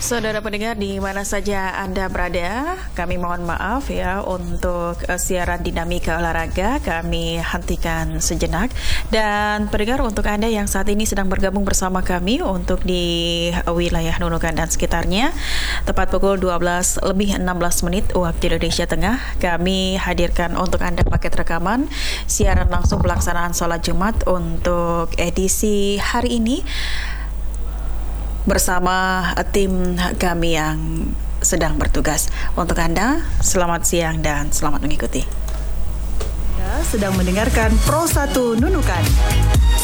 Saudara pendengar di mana saja Anda berada, kami mohon maaf ya untuk siaran dinamika olahraga kami hentikan sejenak. Dan pendengar, untuk Anda yang saat ini sedang bergabung bersama kami untuk di wilayah Nunukan dan sekitarnya, tepat pukul 12:16 waktu Indonesia Tengah, kami hadirkan untuk Anda paket rekaman siaran langsung pelaksanaan sholat Jumat untuk edisi hari ini bersama tim kami yang sedang bertugas. Untuk Anda, selamat siang dan selamat mengikuti. Anda sedang mendengarkan Pro 1 Nunukan.